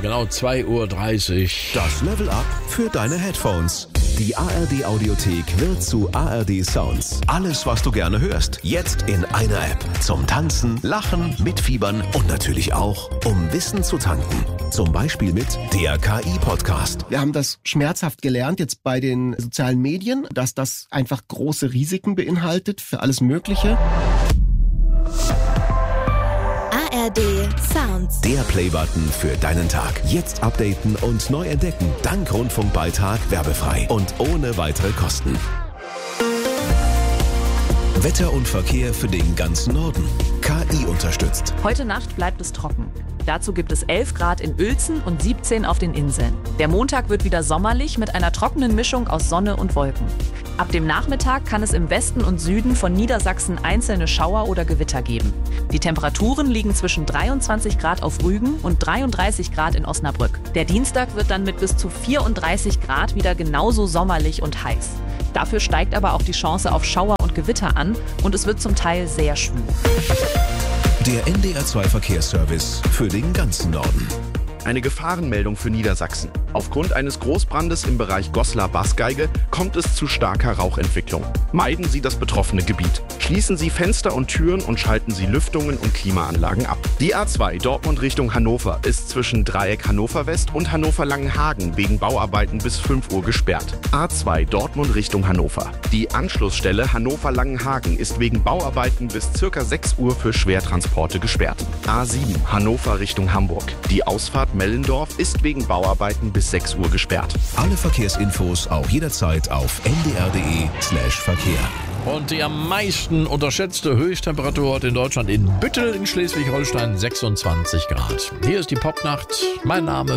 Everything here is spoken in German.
genau 2:30 Uhr. Das Level Up für deine Headphones. Die ARD Audiothek wird zu ARD Sounds. Alles, was du gerne hörst, jetzt in einer App. Zum Tanzen, Lachen, Mitfiebern und natürlich auch, um Wissen zu tanken. Zum Beispiel mit der KI-Podcast. Wir haben das schmerzhaft gelernt jetzt bei den sozialen Medien, dass das einfach große Risiken beinhaltet für alles Mögliche. ARD Sounds. Der Playbutton für deinen Tag. Jetzt updaten und neu entdecken. Dank Rundfunkbeitrag werbefrei und ohne weitere Kosten. Wetter und Verkehr für den ganzen Norden. KI unterstützt. Heute Nacht bleibt es trocken. Dazu gibt es 11 Grad in Uelzen und 17 auf den Inseln. Der Montag wird wieder sommerlich mit einer trockenen Mischung aus Sonne und Wolken. Ab dem Nachmittag kann es im Westen und Süden von Niedersachsen einzelne Schauer oder Gewitter geben. Die Temperaturen liegen zwischen 23 Grad auf Rügen und 33 Grad in Osnabrück. Der Dienstag wird dann mit bis zu 34 Grad wieder genauso sommerlich und heiß. Dafür steigt aber auch die Chance auf Schauer und Gewitter an und es wird zum Teil sehr schwül. Der NDR2 Verkehrsservice für den ganzen Norden. Eine Gefahrenmeldung für Niedersachsen. Aufgrund eines Großbrandes im Bereich Goslar-Baßgeige kommt es zu starker Rauchentwicklung. Meiden Sie das betroffene Gebiet. Schließen Sie Fenster und Türen und schalten Sie Lüftungen und Klimaanlagen ab. Die A2 Dortmund Richtung Hannover ist zwischen Dreieck Hannover West und Hannover Langenhagen wegen Bauarbeiten bis 5 Uhr gesperrt. A2 Dortmund Richtung Hannover. Die Anschlussstelle Hannover Langenhagen ist wegen Bauarbeiten bis ca. 6 Uhr für Schwertransporte gesperrt. A7 Hannover Richtung Hamburg. Die Ausfahrt Mellendorf ist wegen Bauarbeiten bis 6 Uhr gesperrt. Alle Verkehrsinfos auch jederzeit auf ndr.de/Verkehr. Und die am meisten unterschätzte Höchsttemperatur heute in Deutschland in Büttel in Schleswig-Holstein 26 Grad. Hier ist die Popnacht. Mein Name